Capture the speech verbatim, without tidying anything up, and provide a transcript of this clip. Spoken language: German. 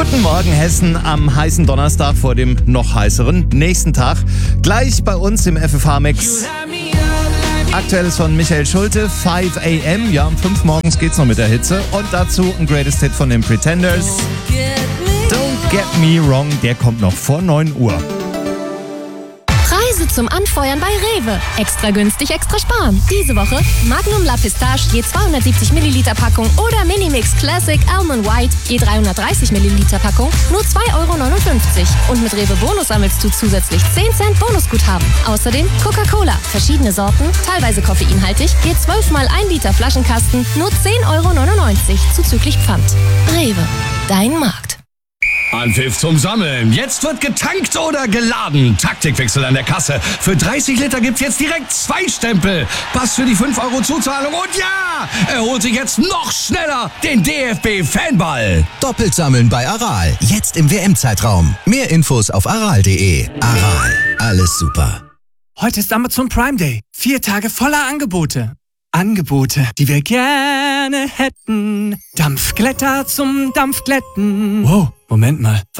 Guten Morgen Hessen am heißen Donnerstag vor dem noch heißeren nächsten Tag. Gleich bei uns im F F H-Mix. Aktuelles von Michael Schulte, fünf a m. Ja, um fünf morgens geht's noch mit der Hitze. Und dazu ein Greatest Hit von den Pretenders. Don't Get Me Wrong, der kommt noch vor neun Uhr. Preise zum Anfeuern bei Rewe. Extra günstig, extra sparen. Diese Woche Magnum La Pistache je zweihundertsiebzig Milliliter Packung oder Minimix Classic Almond White je dreihundertdreißig Milliliter Packung nur zwei Euro neunundfünfzig. Und mit Rewe Bonus sammelst du zusätzlich zehn Cent Bonusguthaben. Außerdem Coca-Cola, verschiedene Sorten, teilweise koffeinhaltig, je zwölf mal ein Liter Flaschenkasten nur zehn Euro neunundneunzig zuzüglich Pfand. Rewe, dein Markt. Anpfiff zum Sammeln. Jetzt wird getankt oder geladen. Taktikwechsel an der Kasse. Für dreißig Liter gibt's jetzt direkt zwei Stempel. Pass für die fünf Euro Zuzahlung. Und ja, er holt sich jetzt noch schneller den D F B-Fanball. Doppelt sammeln bei Aral. Jetzt im W M-Zeitraum. Mehr Infos auf aral punkt de. Aral. Alles super. Heute ist Amazon Prime Day. Vier Tage voller Angebote. Angebote, die wir gerne hätten. Dampfglätter zum Dampfglätten. Wow, Moment mal.